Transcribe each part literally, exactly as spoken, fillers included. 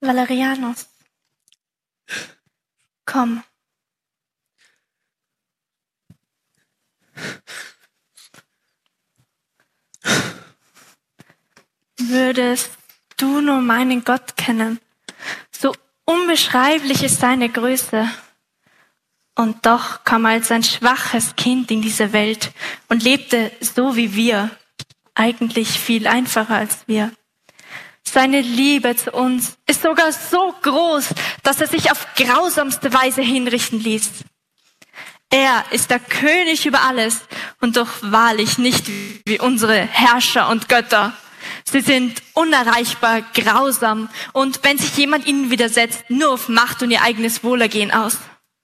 Valerianus, komm. Würdest du nur meinen Gott kennen, so unbeschreiblich ist seine Größe. Und doch kam als ein schwaches Kind in diese Welt und lebte so wie wir, eigentlich viel einfacher als wir. Seine Liebe zu uns ist sogar so groß, dass er sich auf grausamste Weise hinrichten ließ. Er ist der König über alles und doch wahrlich nicht wie unsere Herrscher und Götter. Sie sind unerreichbar, grausam und wenn sich jemand ihnen widersetzt, nur auf Macht und ihr eigenes Wohlergehen aus.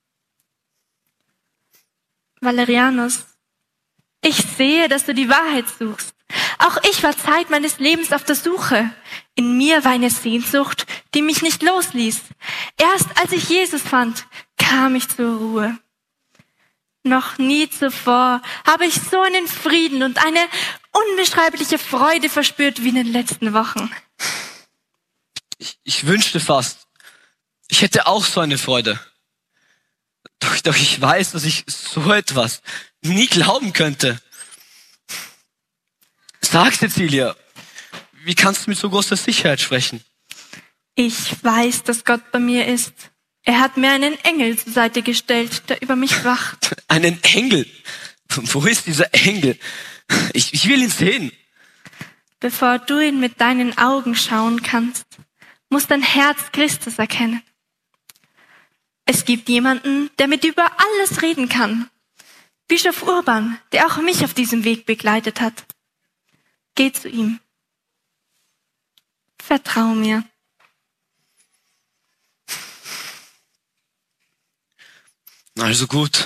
Valerianus, ich sehe, dass du die Wahrheit suchst. Auch ich war Zeit meines Lebens auf der Suche. In mir war eine Sehnsucht, die mich nicht losließ. Erst als ich Jesus fand, kam ich zur Ruhe. Noch nie zuvor habe ich so einen Frieden und eine unbeschreibliche Freude verspürt wie in den letzten Wochen. Ich, ich wünschte fast, ich hätte auch so eine Freude. Doch, doch ich weiß, dass ich so etwas nie glauben könnte. Sag, Cecilia, wie kannst du mit so großer Sicherheit sprechen? Ich weiß, dass Gott bei mir ist. Er hat mir einen Engel zur Seite gestellt, der über mich wacht. Einen Engel? Wo ist dieser Engel? Ich, ich will ihn sehen. Bevor du ihn mit deinen Augen schauen kannst, muss dein Herz Christus erkennen. Es gibt jemanden, der mit über alles reden kann. Bischof Urban, der auch mich auf diesem Weg begleitet hat. Geh zu ihm. Vertrau mir. Also gut.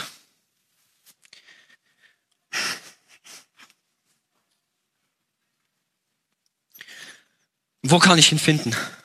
Wo kann ich ihn finden?